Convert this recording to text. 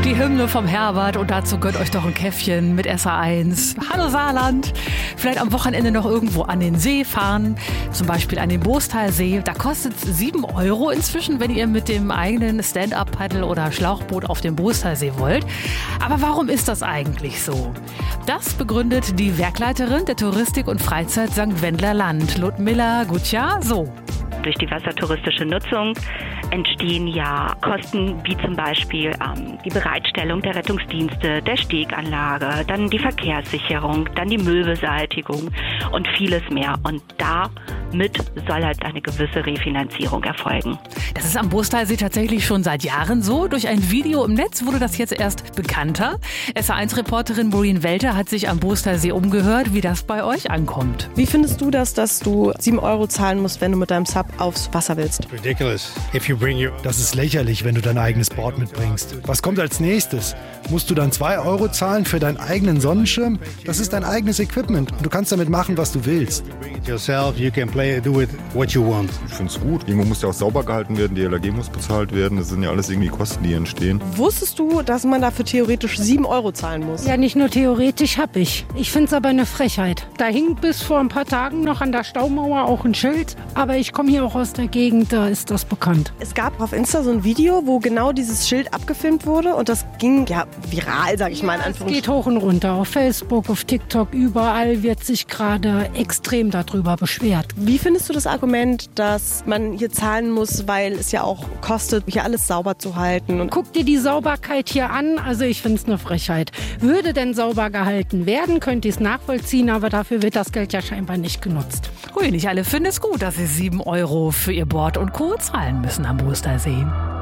Die Hymne vom Herbert und dazu gönnt euch doch ein Käffchen mit SA1. Hallo Saarland! Vielleicht am Wochenende noch irgendwo an den See fahren, zum Beispiel an den Boostalsee. Da kostet es 7 € inzwischen, wenn ihr mit dem eigenen Stand-Up-Paddle oder Schlauchboot auf dem Boostalsee wollt. Aber warum ist das eigentlich so? Das begründet die Werkleiterin der Touristik und Freizeit St. Wendler Land, Ludmilla Gutjahr, so. Durch die wassertouristische Nutzung entstehen ja Kosten wie zum Beispiel die Bereitstellung der Rettungsdienste, der Steganlage, dann die Verkehrssicherung, dann die Müllbeseitigung und vieles mehr. Und damit soll halt eine gewisse Refinanzierung erfolgen. Das ist am Boostalsee tatsächlich schon seit Jahren so. Durch ein Video im Netz wurde das jetzt erst bekannter. SA1-Reporterin Maureen Welter hat sich am Boostalsee umgehört, wie das bei euch ankommt. Wie findest du das, dass du 7 € zahlen musst, wenn du mit deinem Sub aufs Wasser willst? Das ist lächerlich, wenn du dein eigenes Board mitbringst. Was kommt als nächstes? Musst du dann 2 € zahlen für deinen eigenen Sonnenschirm? Das ist dein eigenes Equipment und du kannst damit machen, was du willst. Ich finde es gut. Irgendwo muss ja auch sauber gehalten werden, die LAG muss bezahlt werden. Das sind ja alles irgendwie Kosten, die entstehen. Wusstest du, dass man dafür theoretisch 7 € zahlen muss? Ja, nicht nur theoretisch habe ich. Ich finde es aber eine Frechheit. Da hing bis vor ein paar Tagen noch an der Staumauer auch ein Schild. Aber ich komme hier auch aus der Gegend, da ist das bekannt. Es gab auf Insta so ein Video, wo genau dieses Schild abgefilmt wurde und das ging ja viral, sag ich mal in Anführungsstrichen. Es geht hoch und runter. Auf Facebook, auf TikTok, überall wird sich gerade extrem darüber beschwert. Wie findest du das Argument, dass man hier zahlen muss, weil es ja auch kostet, hier alles sauber zu halten? Und guck dir die Sauberkeit hier an. Also ich finde es eine Frechheit. Würde denn sauber gehalten werden, könnte ich es nachvollziehen, aber dafür wird das Geld ja scheinbar nicht genutzt. Ui, nicht alle finden es gut, dass sie 7 € für ihr Board und Co. zahlen müssen am Boostalsee.